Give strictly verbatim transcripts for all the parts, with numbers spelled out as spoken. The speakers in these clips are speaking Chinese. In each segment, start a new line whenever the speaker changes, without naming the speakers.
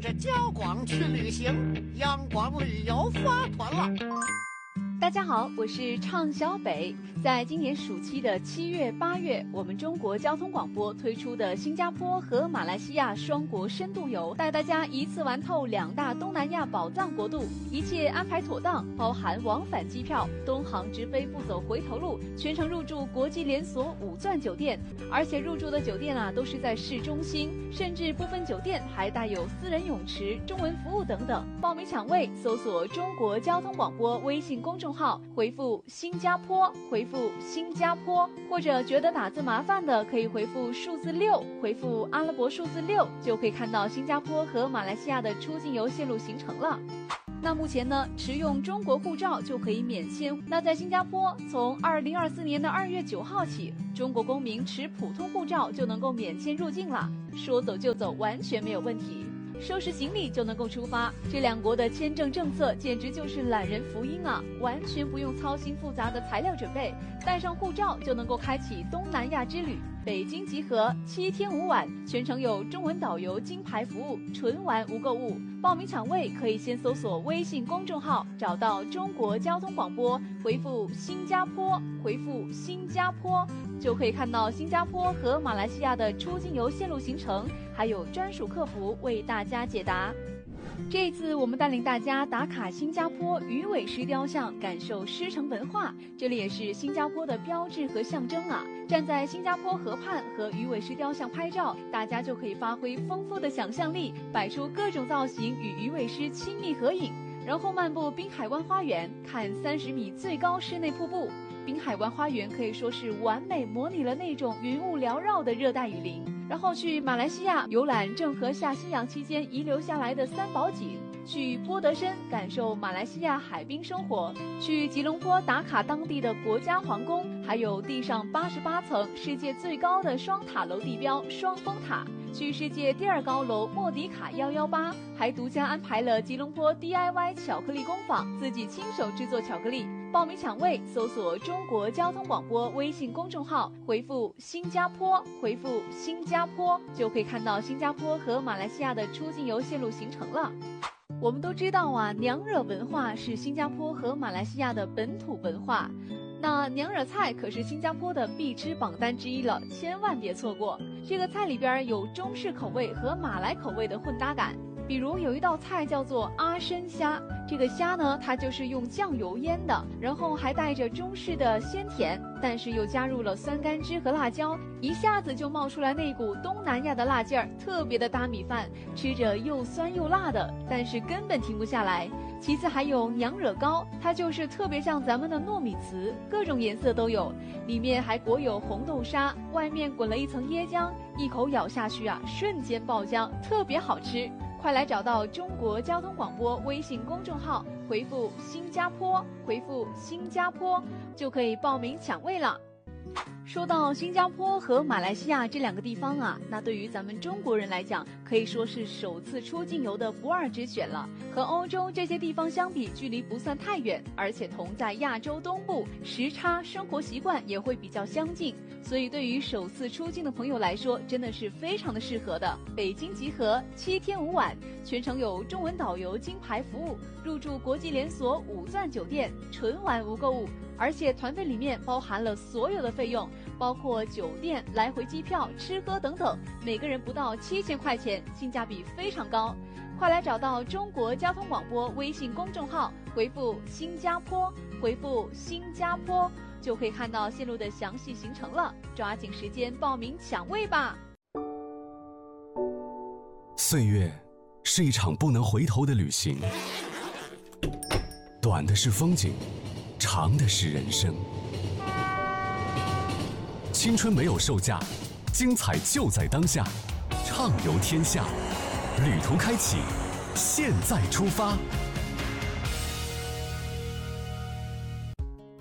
着焦广去旅行，央广旅游发团了。
大家好，我是畅小北。在今年暑期的七月、八月，我们中国交通广播推出的新加坡和马来西亚双国深度游，带大家一次玩透两大东南亚宝藏国度，一切安排妥当，包含往返机票、东航直飞不走回头路，全程入住国际连锁五钻酒店，而且入住的酒店啊都是在市中心，甚至部分酒店还带有私人泳池、中文服务等等。报名抢位，搜索中国交通广播微信公众号，回复新加坡，回复新加坡，或者觉得打字麻烦的，可以回复数字六，回复阿拉伯数字六，就可以看到新加坡和马来西亚的出境游线路行程了。那目前呢，持用中国护照就可以免签。那在新加坡，从二零二四年的二月九号起，中国公民持普通护照就能够免签入境了，说走就走，完全没有问题。收拾行李就能够出发，这两国的签证政策简直就是懒人福音啊！完全不用操心复杂的材料准备，带上护照就能够开启东南亚之旅。北京集合，七天五晚，全程有中文导游金牌服务，纯玩无购物。报名抢位可以先搜索微信公众号，找到中国交通广播，回复新加坡，回复新加坡，就可以看到新加坡和马来西亚的出境游线路行程，还有专属客服为大家解答。这一次我们带领大家打卡新加坡鱼尾狮雕像，感受狮城文化，这里也是新加坡的标志和象征啊！站在新加坡河畔和鱼尾狮雕像拍照，大家就可以发挥丰富的想象力，摆出各种造型与鱼尾狮亲密合影，然后漫步滨海湾花园，看三十米最高室内瀑布。滨海湾花园可以说是完美模拟了那种云雾缭绕的热带雨林。然后去马来西亚游览郑和下西洋期间遗留下来的三宝井，去波德申感受马来西亚海滨生活，去吉隆坡打卡当地的国家皇宫，还有地上八十八层世界最高的双塔楼地标双峰塔，去世界第二高楼莫迪卡一一八，还独家安排了吉隆坡 D I Y 巧克力工坊，自己亲手制作巧克力。报名抢位，搜索中国交通广播微信公众号，回复新加坡，回复新加坡，就可以看到新加坡和马来西亚的出境游线路行程了。我们都知道啊，娘惹文化是新加坡和马来西亚的本土文化，那娘惹菜可是新加坡的必吃榜单之一了，千万别错过。这个菜里边有中式口味和马来口味的混搭感，比如有一道菜叫做阿参虾，这个虾呢，它就是用酱油腌的，然后还带着中式的鲜甜，但是又加入了酸甘汁和辣椒，一下子就冒出来那股东南亚的辣劲儿，特别的搭米饭，吃着又酸又辣的，但是根本停不下来。其次还有娘惹糕，它就是特别像咱们的糯米糍，各种颜色都有，里面还裹有红豆沙，外面滚了一层椰浆，一口咬下去啊，瞬间爆浆，特别好吃。快来找到中国交通广播微信公众号，回复新加坡，回复新加坡，就可以报名抢位了。说到新加坡和马来西亚这两个地方啊，那对于咱们中国人来讲，可以说是首次出境游的不二之选了。和欧洲这些地方相比，距离不算太远，而且同在亚洲东部，时差、生活习惯也会比较相近，所以对于首次出境的朋友来说，真的是非常的适合的。北京集合，七天五晚，全程有中文导游金牌服务，入住国际连锁五钻酒店，纯玩无购物。而且团费里面包含了所有的费用，包括酒店、来回机票、吃喝等等，每个人不到七千块钱，性价比非常高。快来找到中国交通广播微信公众号，回复新加坡，回复新加坡，就可以看到线路的详细行程了。抓紧时间报名抢位吧！
岁月是一场不能回头的旅行，短的是风景，长的是人生。青春没有售价，精彩就在当下，畅游天下，旅途开启，现在出发。
欢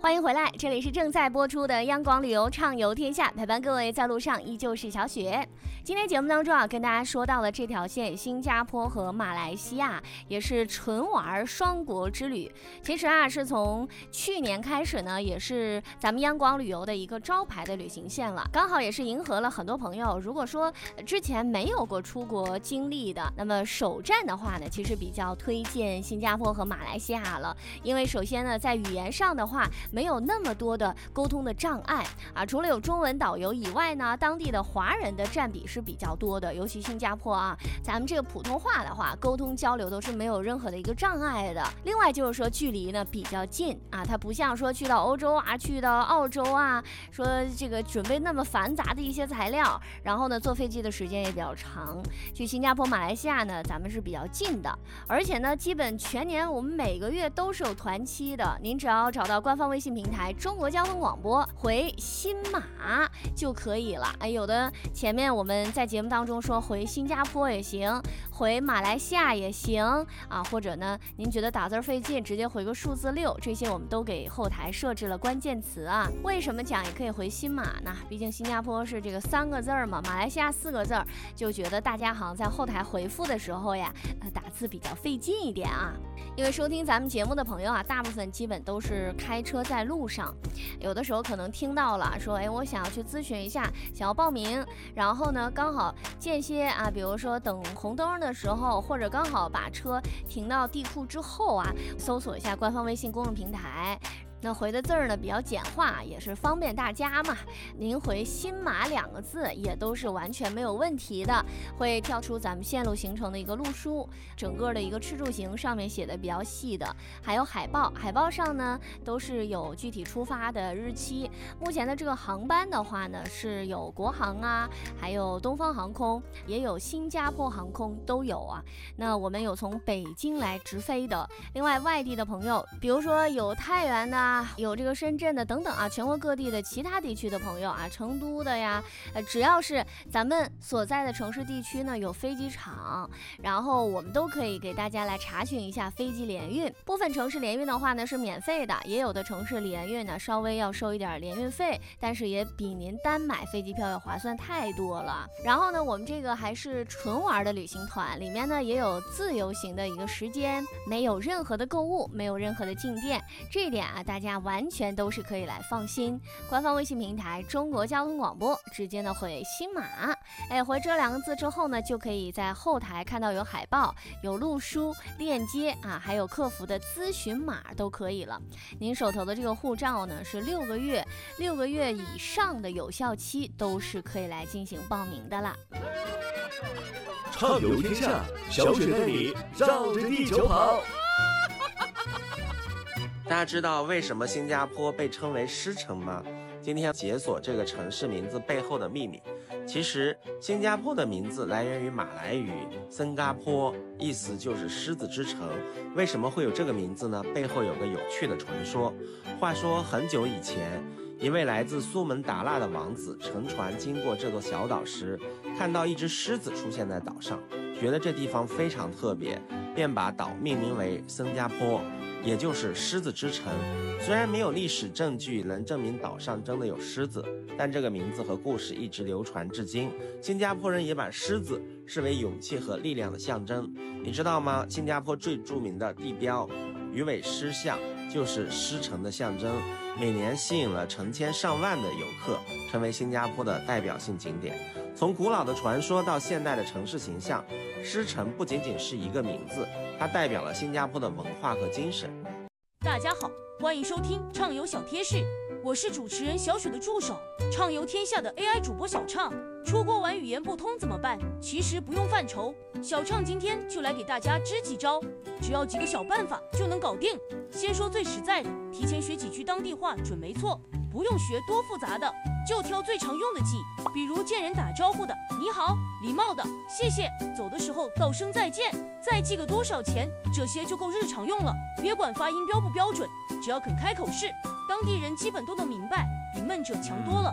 欢迎回来，这里是正在播出的央广旅游畅游天下，陪伴各位在路上依旧是小雪。今天节目当中啊，跟大家说到了这条线新加坡和马来西亚，也是纯玩双国之旅。其实啊，是从去年开始呢，也是咱们央广旅游的一个招牌的旅行线了，刚好也是迎合了很多朋友。如果说之前没有过出国经历的，那么首站的话呢，其实比较推荐新加坡和马来西亚了，因为首先呢，在语言上的话，没有那么多的沟通的障碍啊，除了有中文导游以外呢，当地的华人的占比是比较多的，尤其新加坡啊，咱们这个普通话的话，沟通交流都是没有任何的一个障碍的。另外就是说距离呢比较近啊，它不像说去到欧洲啊，去到澳洲啊，说这个准备那么繁杂的一些材料，然后呢坐飞机的时间也比较长。去新加坡、马来西亚呢，咱们是比较近的，而且呢，基本全年我们每个月都是有团期的，您只要找到官方微信平台中国交通广播回新马就可以了。哎，有的前面我们在节目当中说回新加坡也行，回马来西亚也行啊，或者呢您觉得打字费劲，直接回个数字六，这些我们都给后台设置了关键词啊。为什么讲也可以回新马呢？毕竟新加坡是这个三个字嘛，马来西亚四个字，就觉得大家好像在后台回复的时候呀，呃，打字比较费劲一点啊。因为收听咱们节目的朋友啊，大部分基本都是开车在路上，有的时候可能听到了说，哎，我想要去咨询一下，想要报名，然后呢刚好间歇啊，比如说等红灯的时候，或者刚好把车停到地库之后啊，搜索一下官方微信公众平台。那回的字儿呢比较简化，也是方便大家嘛。您回新马两个字也都是完全没有问题的，会跳出咱们线路行程的一个路书，整个的一个吃住行上面写的比较细的，还有海报，海报上呢都是有具体出发的日期。目前的这个航班的话呢，是有国航啊，还有东方航空，也有新加坡航空都有啊。那我们有从北京来直飞的，另外外地的朋友，比如说有太原的，有这个深圳的等等啊，全国各地的其他地区的朋友啊，成都的呀，呃，只要是咱们所在的城市地区呢有飞机场，然后我们都可以给大家来查询一下飞机联运。部分城市联运的话呢是免费的，也有的城市联运呢稍微要收一点联运费，但是也比您单买飞机票要划算太多了。然后呢，我们这个还是纯玩的旅行团，里面呢也有自由行的一个时间，没有任何的购物，没有任何的进店，这一点啊大家大家完全都是可以来放心。官方微信平台中国交通广播直接呢回新马，哎，回这两个字之后呢，就可以在后台看到有海报、有路书、链接啊，还有客服的咨询码都可以了。您手头的这个护照呢是六个月，六个月以上的有效期都是可以来进行报名的啦。
畅游天下，小雪带你绕着地球跑。
大家知道为什么新加坡被称为狮城吗？今天解锁这个城市名字背后的秘密。其实新加坡的名字来源于马来语森嘎坡，意思就是狮子之城。为什么会有这个名字呢？背后有个有趣的传说。话说很久以前，一位来自苏门答腊的王子乘船经过这座小岛时，看到一只狮子出现在岛上，觉得这地方非常特别，便把岛命名为森加坡，也就是狮子之城。虽然没有历史证据能证明岛上真的有狮子，但这个名字和故事一直流传至今。新加坡人也把狮子视为勇气和力量的象征。你知道吗？新加坡最著名的地标鱼尾狮像就是狮城的象征，每年吸引了成千上万的游客，成为新加坡的代表性景点。从古老的传说到现代的城市形象，狮城不仅仅是一个名字，它代表了新加坡的文化和精神。
大家好，欢迎收听畅游小贴士，我是主持人小雪的助手，畅游天下的 A I 主播小畅。出国玩语言不通怎么办？其实不用犯愁，小畅今天就来给大家支几招，只要几个小办法就能搞定。先说最实在的，提前学几句当地话准没错，不用学多复杂的，就挑最常用的记，比如见人打招呼的你好，礼貌的谢谢，走的时候道声再见，再记个多少钱，这些就够日常用了。别管发音标不标准，只要肯开口试，当地人基本都能明白，比闷者强多了。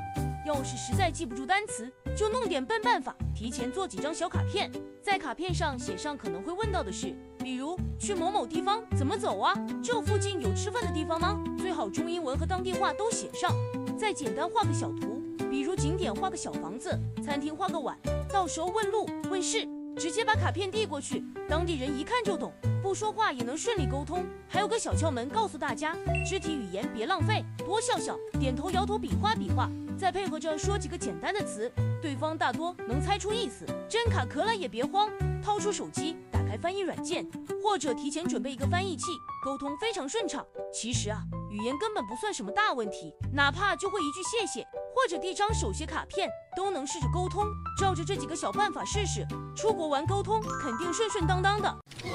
要是实在记不住单词，就弄点笨办法，提前做几张小卡片，在卡片上写上可能会问到的事，比如去某某地方怎么走啊？这附近有吃饭的地方吗？最好中英文和当地话都写上，再简单画个小图，比如景点画个小房子，餐厅画个碗，到时候问路问事，直接把卡片递过去，当地人一看就懂，不说话也能顺利沟通。还有个小窍门告诉大家，肢体语言别浪费，多笑笑，点头摇头，比划比划，再配合着说几个简单的词，对方大多能猜出意思。真卡壳了也别慌，掏出手机，打开翻译软件，或者提前准备一个翻译器，沟通非常顺畅。其实啊，语言根本不算什么大问题，哪怕就会一句谢谢，或者递张手写卡片，都能试着沟通。照着这几个小办法试试，出国玩沟通肯定顺顺当当的。